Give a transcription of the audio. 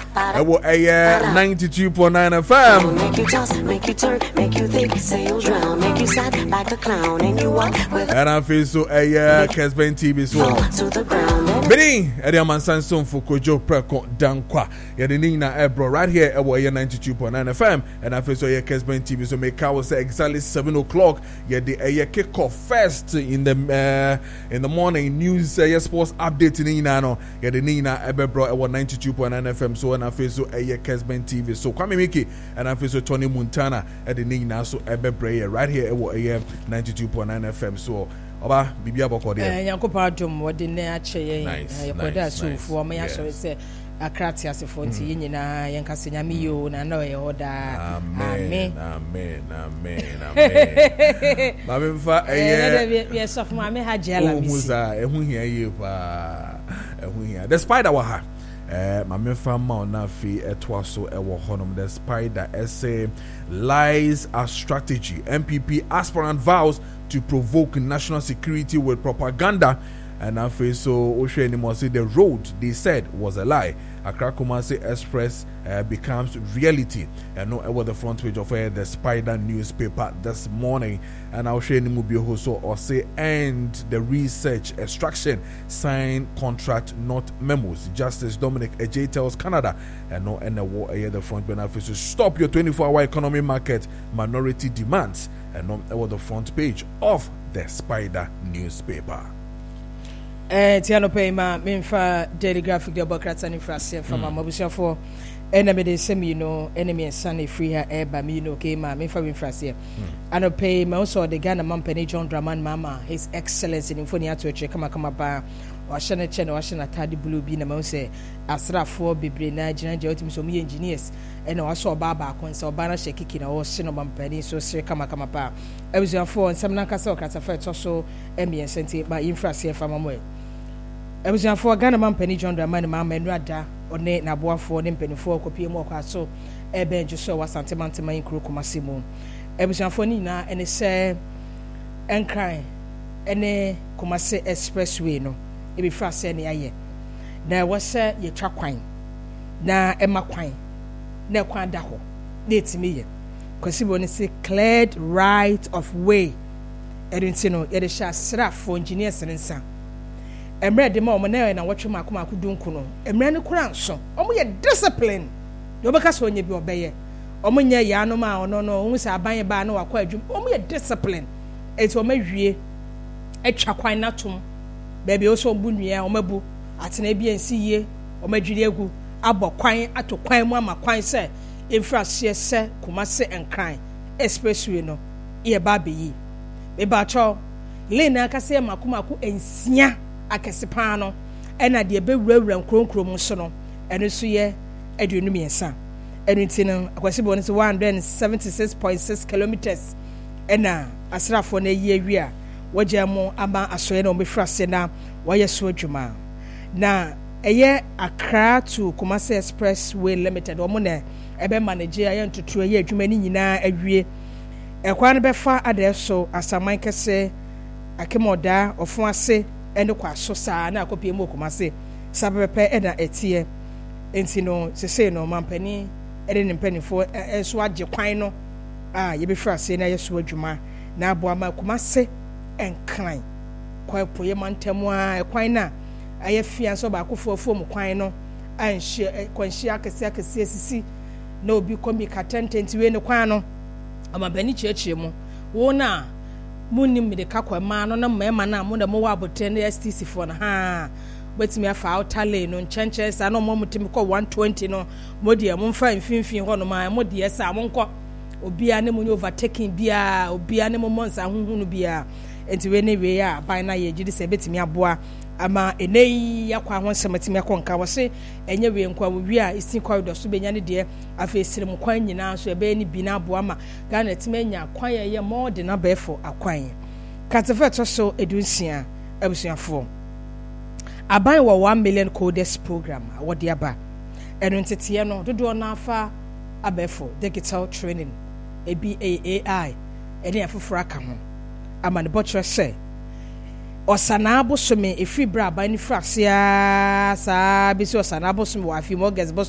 Ewo 92.9 FM. Make you toss, make you turn, make you think, say you'll drown, make you sad like a clown, and you walk with. And I feel so Kesben TV so. To the ground. Bini, Eddie Mansan Son for Kojo Preko Dankwa. Yadinina Ebro right here at 92.9 FM. And I feel so Kesben TV so make I say exactly 7 o'clock. Yeah, the kick off first in the morning news sports update in Inano. Yeah, the Nina Ebro at 92.9 FM so and I feel so Kesben TV so Kwame Miki and I feel so Tony Montana at the Nina so Ebro right here at 92.9 FM so. Oba bibia boko de yankopa adom wode ne ache yakoda so fo ma ya sure se akrati asefo nti nyina yenkase nyame yo na na ye oda amen mame mfa ye sof mame hajela misi muza ehu hia ye pa ehu hia the spider wa ha mame mfa ma na fi etwa so ewo honom the spider essay lies a strategy MPP aspirant vows to provoke national security with propaganda. And I feel so Oshe anymore say the road they said was a lie. Accra Kumasi Express becomes reality. And no over the front page of the Spider newspaper this morning. And Oshe anymore be also or say end the research extraction sign contract not memos. Justice Dominic Ejay tells Canada and no and the front benefits to stop your 24-hour economy market minority demands. And no over the front page of the Spider newspaper. Tiano Payma, Minfa, Daily Graphic, the Bocrats and Infrasia from Mabusha for enemy, the semi, enemy and sunny free her air by me, no came, Minfa Infrasia. And I pay also the Ghana Mampany John Draman Mama, His Excellency in Fonia to Chekama Bar, Washana Chen, Washana Tadi Blue Bina Mose, Asra for Bibre, Nigerian Jotim, so me engineers, and also Baba, Consul Bana Shaking or Cinnamon Penny, so Sekama Bar. I was your four and some Nakasa Catafet also, Emmy and sent it by Infrasia from Amway. I was for Ghana Mampany John Draman Mamma and Rada, or Nate Naboa for Nimpany for Copy Moka, so Eben Joshua was Santamantama in Krukumasimo. I was for Nina and a say and cry and a Kumase Expressway no. It be fast any aye. Now was ye track wine. Na Emma Quine. Na Quan Daho. Date me. Because he say cleared right of way. I didn't know it shall strap for engineers and son. And read the moment and watch my Kumakuduno. And ran a crown so. Only a discipline. No because when you be obey. Only a yanoma or no, who's a buying bar no acquired. Only a discipline. It's a measure. A chaquine natum. Baby also bunya or mabu at an ABNC ye or Majiliagu. Abo quine at to quine mamma quine say. In France, yes, sir, Kumase and crying. Especially no. Ear baby ye. Ebacho. Lena Cassia Makumaku and Sia. Akesipano ena de be wrawram kronkrom so no eno so ye adunum yesa eno tino akwasibo ne 176.6 kilometers ena asrafo na yi awia wajamo ama asoye na omefrase na wayeso adwuma na eye Accra to Kumasi Expressway Limited omo na ebe manage aye ntutu aye adwuma ni nyina awie ekwan be fa adeso asaman kese akemoda ofo ase ene kwa so saa na akopie mu Kumasi sabepe ena etie enti no sese no mampani ene ne mpanifo enso age kwan no ye be frase na yeso adwuma na abo ama Kumasi enkran kwa poye mantemu a kwan na aye fia so ba akofo mu kwan no anhye kwanhye akese sisi na obi komi katententi we ne kwan no amabani chiachie mu wo na munim me de kakwa ma no na mema na mo da mo wa boten STC for na ha betimi afa outer lane no nchenche sa no mo mutimi ko 120 no mo de mo mfa mfinfin ho no ma mo de sa mo nko obia ne mo ni overtaking bia obia ne mo monsa hunhunu bia enti we ne we ya ban na ye gidi se betimi aboa ama enei yakwa ho sematimi akonka wo se enye we nkwa wo wi a isi corridor so benya ne de afa esirim kwan nyina so ebe ni bi na aboa ma Ghana timenya kwan ye more de na befo akwan katefeto so edunsia abusuafo aban wo 1 million codes program wo de aba eno ntete no dodo na afa abefo digital training ABAI ene afoforo aka ho ama ne botcher say osana abosome efri bra aban ni frasia sa bi so osana abosome wa afi mo